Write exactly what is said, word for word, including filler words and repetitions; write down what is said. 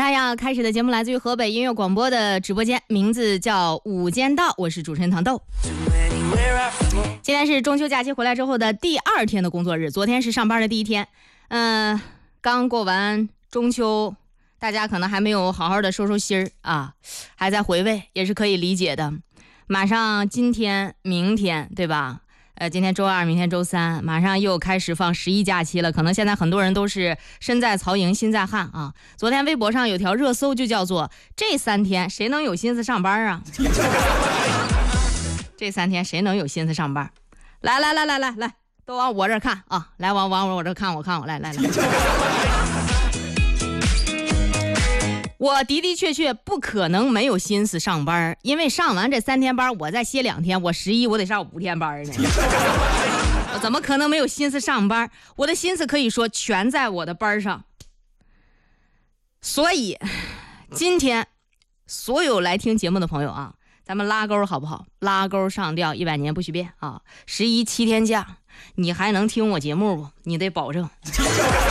大家开始的节目来自于河北音乐广播的直播间，名字叫午间道，我是主持人糖豆。今天是中秋假期回来之后的第二天的工作日，昨天是上班的第一天。嗯、呃，刚过完中秋，大家可能还没有好好的收收心儿啊，还在回味，也是可以理解的。马上今天、明天，对吧？呃，今天周二，明天周三，马上又开始放十一假期了。可能现在很多人都是身在曹营心在汉啊。昨天微博上有条热搜，就叫做这三天谁能有心思上班啊？这三天谁能有心思上班？来来来来来来，都往我这儿看啊！来往往我这儿看，我看我来来来。我的的确确不可能没有心思上班，因为上完这三天班，我再歇两天，我十一我得上五天班呢。我怎么可能没有心思上班？我的心思可以说全在我的班上。所以今天所有来听节目的朋友啊，咱们拉钩好不好？拉钩上吊，一百年不许变啊！十一七天假，你还能听我节目不？你得保证。